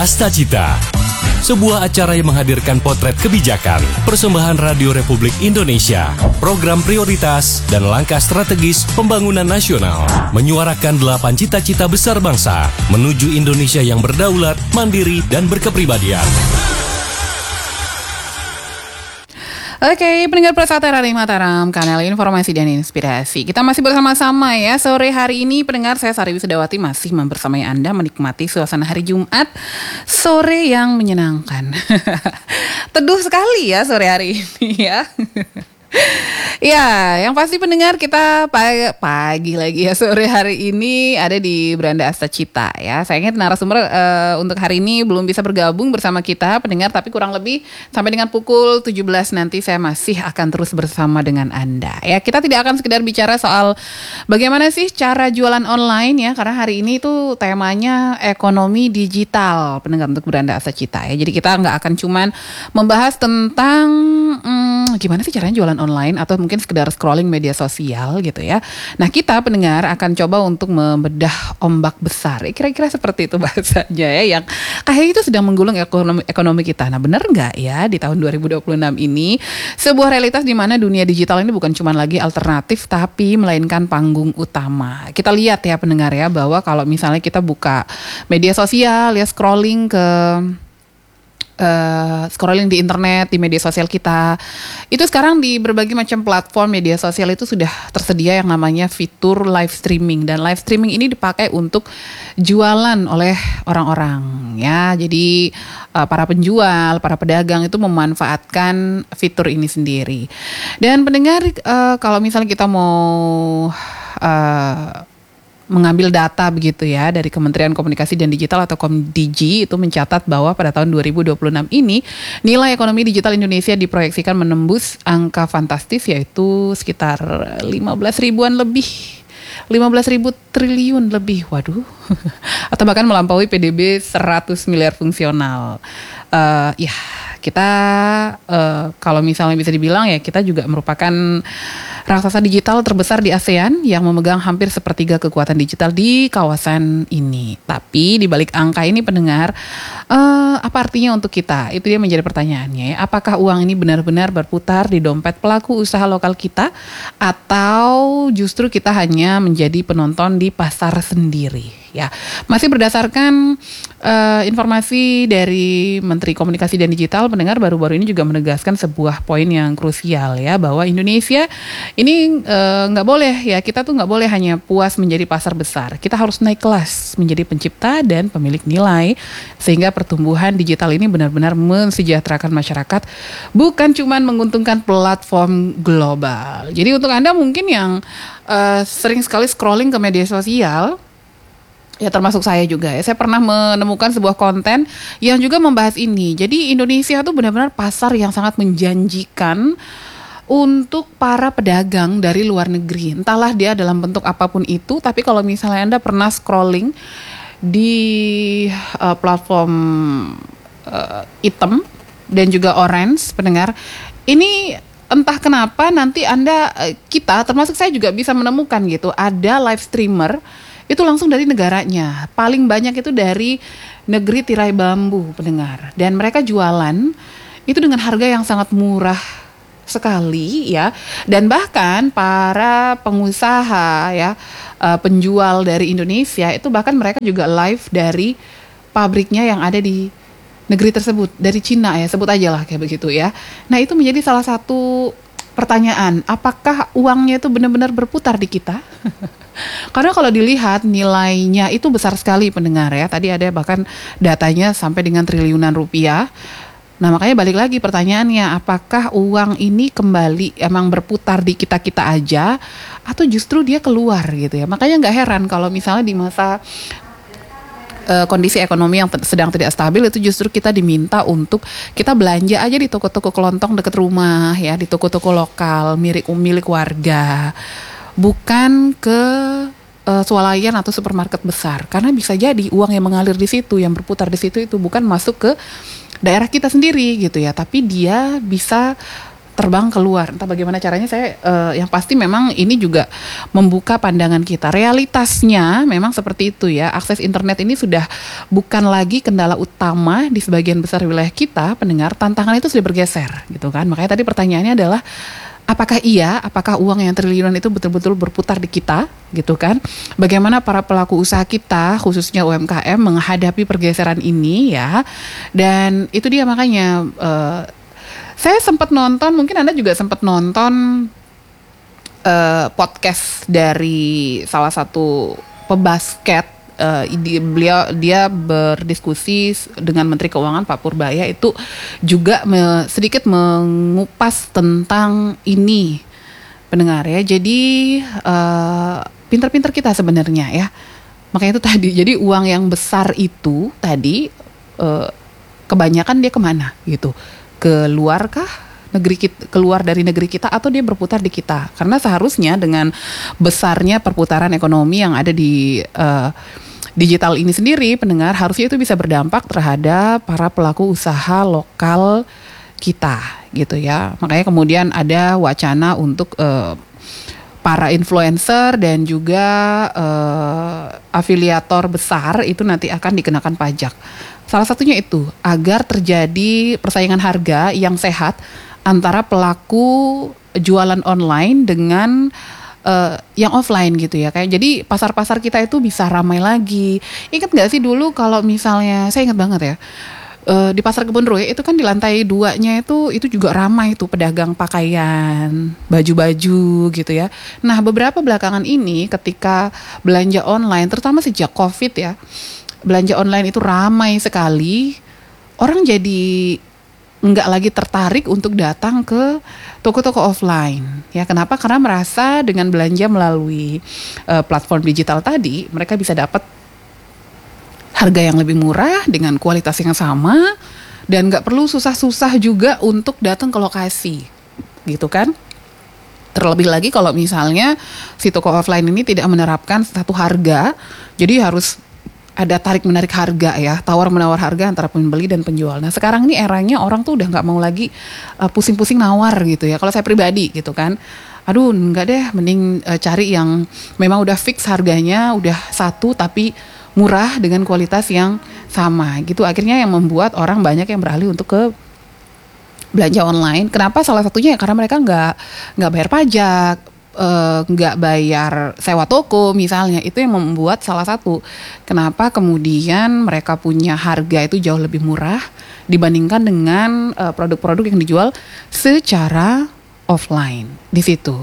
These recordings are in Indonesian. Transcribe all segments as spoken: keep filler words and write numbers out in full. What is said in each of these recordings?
Asta Cita, sebuah acara yang menghadirkan potret kebijakan, persembahan Radio Republik Indonesia, program prioritas, dan langkah strategis pembangunan nasional, menyuarakan delapan cita-cita besar bangsa menuju Indonesia yang berdaulat, mandiri, dan berkepribadian. Oke, pendengar Persata Radio Mataram, kanal informasi dan inspirasi. Kita masih bersama-sama ya. Sore hari ini pendengar, saya Sari Wisudawati masih membersamai Anda menikmati suasana hari Jumat, sore yang menyenangkan. Teduh sekali ya sore hari ini ya. Ya, yang pasti pendengar, kita pagi, pagi lagi ya, sore hari ini ada di Beranda Asta Cita ya. Sayangnya narasumber uh, untuk hari ini belum bisa bergabung bersama kita pendengar, tapi kurang lebih sampai dengan pukul tujuh belas nanti saya masih akan terus bersama dengan Anda. Ya, kita tidak akan sekedar bicara soal bagaimana sih cara jualan online ya, karena hari ini itu temanya ekonomi digital pendengar untuk Beranda Asta Cita ya. Jadi kita nggak akan cuman membahas tentang hmm, gimana sih caranya jualan online atau mungkin sekedar scrolling media sosial gitu ya. Nah, kita pendengar akan coba untuk membedah ombak besar. Kira-kira seperti itu bahasanya ya, yang kayak itu sedang menggulung ekonomi, ekonomi kita. Nah, benar nggak ya di tahun dua ribu dua puluh enam ini sebuah realitas di mana dunia digital ini bukan cuma lagi alternatif tapi melainkan panggung utama. Kita lihat ya pendengar ya, bahwa kalau misalnya kita buka media sosial ya, scrolling ke Uh, scrolling di internet, di media sosial kita, itu sekarang di berbagai macam platform media sosial itu sudah tersedia yang namanya fitur live streaming, dan live streaming ini dipakai untuk jualan oleh orang-orang ya. Jadi uh, para penjual, para pedagang itu memanfaatkan fitur ini sendiri. Dan pendengar, uh, kalau misalnya kita mau uh, mengambil data begitu ya dari Kementerian Komunikasi dan Digital atau Komdigi, itu mencatat bahwa pada tahun dua ribu dua puluh enam ini nilai ekonomi digital Indonesia diproyeksikan menembus angka fantastis, yaitu sekitar lima belas ribuan lebih. lima belas ribu triliun lebih, waduh. Atau bahkan melampaui P D B seratus miliar fungsional. Uh, ya, kita uh, kalau misalnya bisa dibilang ya, kita juga merupakan raksasa digital terbesar di ASEAN yang memegang hampir sepertiga kekuatan digital di kawasan ini. Tapi di balik angka ini pendengar, uh, apa artinya untuk kita? Itu dia menjadi pertanyaannya. Apakah uang ini benar-benar berputar di dompet pelaku usaha lokal kita, atau justru kita hanya menjadi penonton di pasar sendiri? Ya, masih berdasarkan uh, informasi dari Menteri Komunikasi dan Digital, pendengar, baru-baru ini juga menegaskan sebuah poin yang krusial ya, bahwa Indonesia ini nggak uh, boleh ya, kita tuh nggak boleh hanya puas menjadi pasar besar, kita harus naik kelas menjadi pencipta dan pemilik nilai, sehingga pertumbuhan digital ini benar-benar mensejahterakan masyarakat, bukan cuma menguntungkan platform global. Jadi untuk Anda mungkin yang uh, sering sekali scrolling ke media sosial, ya termasuk saya juga ya, saya pernah menemukan sebuah konten yang juga membahas ini. Jadi Indonesia tuh benar-benar pasar yang sangat menjanjikan untuk para pedagang dari luar negeri, entahlah dia dalam bentuk apapun itu. Tapi kalau misalnya Anda pernah scrolling di uh, platform uh, hitam dan juga orange pendengar, ini entah kenapa nanti Anda, kita termasuk saya juga bisa menemukan gitu, ada live streamer itu langsung dari negaranya. Paling banyak itu dari negeri tirai bambu pendengar. Dan mereka jualan itu dengan harga yang sangat murah sekali ya. Dan bahkan para pengusaha ya, uh, penjual dari Indonesia itu bahkan mereka juga live dari pabriknya yang ada di negeri tersebut, dari Cina ya, sebut aja lah kayak begitu ya. Nah, itu menjadi salah satu pertanyaan, apakah uangnya itu benar-benar berputar di kita? Karena kalau dilihat nilainya itu besar sekali pendengar ya. Tadi ada bahkan datanya sampai dengan triliunan rupiah. Nah, makanya balik lagi pertanyaannya, apakah uang ini kembali emang berputar di kita-kita aja, atau justru dia keluar gitu ya. Makanya gak heran kalau misalnya di masa uh, kondisi ekonomi yang t- sedang tidak stabil, itu justru kita diminta untuk kita belanja aja di toko-toko kelontong dekat rumah ya, di toko-toko lokal milik milik warga, bukan ke uh, swalayan atau supermarket besar. Karena bisa jadi uang yang mengalir di situ, yang berputar di situ itu bukan masuk ke daerah kita sendiri gitu ya, tapi dia bisa terbang keluar. Entah bagaimana caranya, saya uh, yang pasti memang ini juga membuka pandangan kita. Realitasnya memang seperti itu ya. Akses internet ini sudah bukan lagi kendala utama di sebagian besar wilayah kita, pendengar. Tantangan itu sudah bergeser gitu kan. Makanya tadi pertanyaannya adalah, apakah iya, apakah uang yang triliunan itu betul-betul berputar di kita gitu kan? Bagaimana para pelaku usaha kita, khususnya U M K M, menghadapi pergeseran ini ya. Dan itu dia makanya uh, saya sempat nonton, mungkin Anda juga sempat nonton uh, podcast dari salah satu pebasket. Uh, di, beliau dia berdiskusi dengan Menteri Keuangan Pak Purbaya, itu juga me, sedikit mengupas tentang ini, pendengar ya. Jadi uh, pinter-pinter kita sebenarnya ya. Makanya itu tadi, jadi uang yang besar itu tadi uh, kebanyakan dia kemana gitu? Keluar kah negeri kita, keluar dari negeri kita, atau dia berputar di kita? Karena seharusnya dengan besarnya perputaran ekonomi yang ada di uh, digital ini sendiri, pendengar, harusnya itu bisa berdampak terhadap para pelaku usaha lokal kita gitu ya. Makanya kemudian ada wacana untuk uh, para influencer dan juga uh, afiliator besar itu nanti akan dikenakan pajak. Salah satunya itu agar terjadi persaingan harga yang sehat antara pelaku jualan online dengan uh, yang offline gitu ya. Kayak jadi pasar-pasar kita itu bisa ramai lagi. Ingat nggak sih dulu kalau misalnya, saya ingat banget ya, uh, di Pasar Kebun Raya itu kan di lantai duanya itu itu juga ramai tuh pedagang pakaian, baju-baju gitu ya. Nah beberapa belakangan ini ketika belanja online, terutama sejak COVID ya, belanja online itu ramai sekali. Orang jadi nggak lagi tertarik untuk datang ke toko-toko offline. Ya kenapa? Karena merasa dengan belanja melalui uh, platform digital tadi, mereka bisa dapat harga yang lebih murah dengan kualitas yang sama, dan nggak perlu susah-susah juga untuk datang ke lokasi, gitu kan? Terlebih lagi kalau misalnya si toko offline ini tidak menerapkan satu harga, jadi harus ada tarik menarik harga ya, tawar menawar harga antara pembeli dan penjual. Nah sekarang ini eranya orang tuh udah nggak mau lagi uh, pusing-pusing nawar gitu ya. Kalau saya pribadi gitu kan, aduh nggak deh, mending uh, cari yang memang udah fix harganya, udah satu tapi murah dengan kualitas yang sama gitu. Akhirnya yang membuat orang banyak yang beralih untuk ke belanja online. Kenapa? Salah satunya ya karena mereka nggak nggak bayar pajak, nggak uh, bayar sewa toko misalnya. Itu yang membuat salah satu kenapa kemudian mereka punya harga itu jauh lebih murah dibandingkan dengan uh, produk-produk yang dijual secara offline. Di situ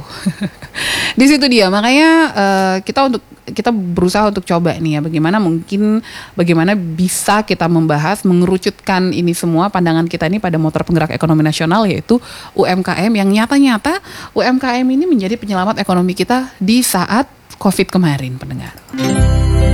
di situ dia makanya uh, kita untuk kita berusaha untuk coba nih ya, bagaimana mungkin bagaimana bisa kita membahas mengerucutkan ini semua pandangan kita ini pada motor penggerak ekonomi nasional, yaitu U M K M, yang nyata-nyata U M K M ini menjadi penyelamat ekonomi kita di saat COVID kemarin, pendengar.